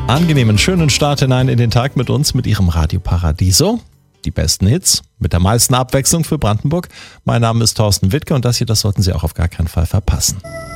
angenehmen, schönen Start hinein in den Tag mit uns, mit Ihrem Radio Paradiso. Die besten Hits mit der meisten Abwechslung für Brandenburg. Mein Name ist Thorsten Wittke und das hier, das sollten Sie auch auf gar keinen Fall verpassen.